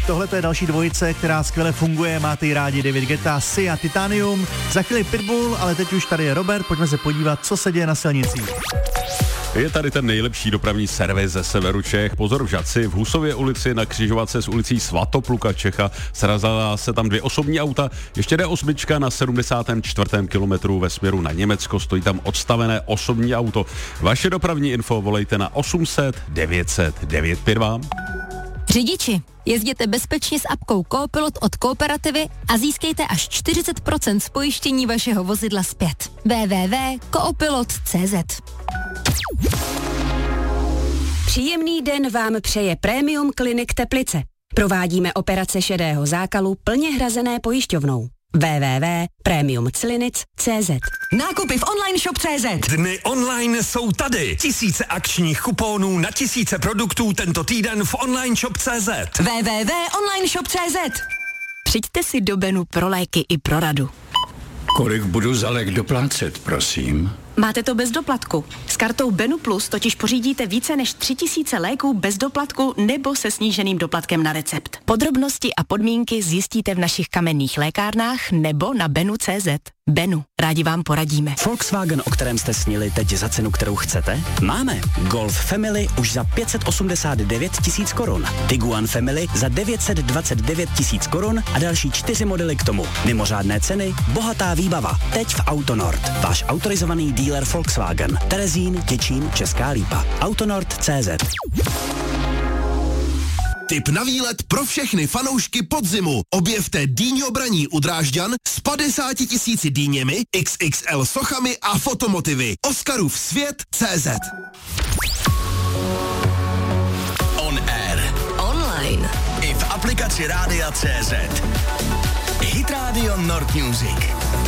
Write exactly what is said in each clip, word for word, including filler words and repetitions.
tohle je další dvojice, která skvěle funguje, máte ji rádi, David Guetta, Sia, Titanium, za chvíli Pitbull, ale teď už tady je Robert, pojďme se podívat, co se děje na silnicích. Je tady ten nejlepší dopravní servis ze severu Čech. Pozor v Žatci, v Husově ulici na křižovatce s ulicí Svatopluka Čecha srazila se tam dvě osobní auta. Ještě D osm na sedmdesátém čtvrtém kilometru ve směru na Německo, stojí tam odstavené osobní auto. Vaše dopravní info volejte na osm set devět set devět pět dva. Řidiči, jezděte bezpečně s apkou Coopilot od Kooperativy a získejte až čtyřicet procent z pojištění vašeho vozidla zpět. w w w tečka coopilot tečka c z. Příjemný den vám přeje Premium Clinic Teplice. Provádíme operace šedého zákalu plně hrazené pojišťovnou. w w w tečka premium clinic tečka c z. Nákupy v online shop tečka c z. Dny online jsou tady. Tisíce akčních kuponů na tisíce produktů tento týden v online shop tečka c z. w w w tečka online shop tečka c z. Přijďte si do Benu pro léky i pro radu. Kolik budu za lék doplácet, prosím? Máte to bez doplatku. S kartou Benu Plus totiž pořídíte více než tři tisíce léků bez doplatku nebo se sníženým doplatkem na recept. Podrobnosti a podmínky zjistíte v našich kamenných lékárnách nebo na benu tečka c z. Benu, rádi vám poradíme. Volkswagen, o kterém jste snili, teď za cenu, kterou chcete? Máme. Golf Family už za pět set osmdesát devět tisíc korun. Tiguan Family za devět set dvacet devět tisíc korun a další čtyři modely k tomu. Mimořádné ceny, bohatá výbava. Teď v Autonord. Váš autorizovaný dealer Volkswagen. Terezín, Těčín, Česká Lípa. Autonord tečka c z. Tip na výlet pro všechny fanoušky podzimu. Objevte Dýňo Braní u Drážďan s padesáti tisíci dýněmi, iks iks el sochami a fotomotivy. Oscarův svět tečka cé zet. On air. Online. I v aplikaci Rádia tečka cé zet. Hit Radio Nord Music.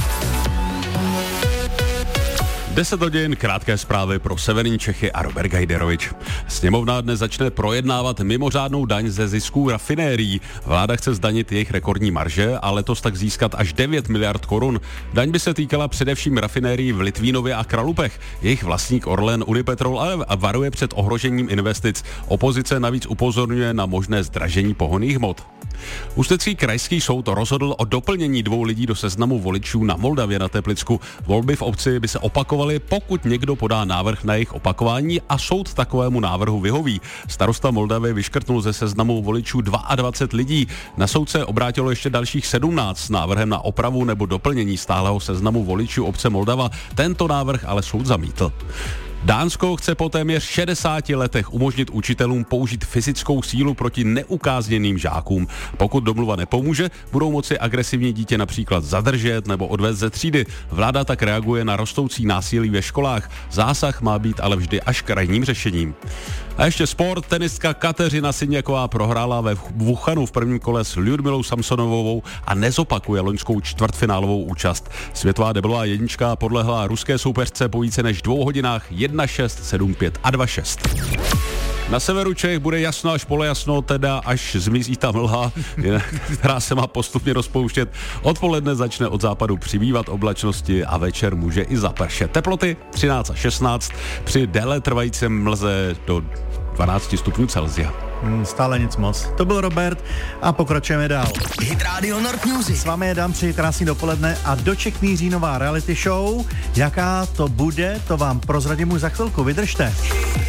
deset hodin, krátké zprávy pro severní Čechy a Robert Gajderovič. Sněmovna dnes začne projednávat mimořádnou daň ze zisků rafinérií. Vláda chce zdanit jejich rekordní marže a letos tak získat až devět miliard korun. Daň by se týkala především rafinérií v Litvínově a Kralupech. Jejich vlastník Orlen Unipetrol ale varuje před ohrožením investic. Opozice navíc upozorňuje na možné zdražení pohonných hmot. Ústecký krajský soud rozhodl o doplnění dvou lidí do seznamu voličů na Moldavě na Teplicku. Volby v obci by se opakovaly, pokud někdo podá návrh na jejich opakování a soud takovému návrhu vyhoví. Starosta Moldavy vyškrtnul ze seznamu voličů dvacet dva lidí. Na soud se obrátilo ještě dalších sedmnáct s návrhem na opravu nebo doplnění stálého seznamu voličů obce Moldava. Tento návrh ale soud zamítl. Dánsko chce po téměř šedesáti letech umožnit učitelům použít fyzickou sílu proti neukázněným žákům. Pokud domluva nepomůže, budou moci agresivní dítě například zadržet nebo odvést ze třídy. Vláda tak reaguje na rostoucí násilí ve školách. Zásah má být ale vždy až krajním řešením. A ještě sport. Tenistka Kateřina Siniaková prohrála ve Wuhanu v prvním kole s Ľudmilou Samsonovou a nezopakuje loňskou čtvrtfinálovou účast. Světová debelová jednička podlehla ruské soupeřce po více než dvou hodinách jedna šest, sedm pět a dva šest. Na severu Čech bude jasno až polojasno, teda až zmizí ta mlha, která se má postupně rozpouštět. Odpoledne začne od západu přibývat oblačnosti a večer může i zapršet. Teploty třináct a šestnáct, při déle trvajícím mlze do dvanáct stupňů Celsia. Hmm, stále nic moc. To byl Robert a pokračujeme dál. Hit Radio Nord Music. S vámi je Dan, přeji krásný dopoledne a do Čech míří nová reality show. Jaká to bude, to vám prozradím už za chvilku. Vydržte.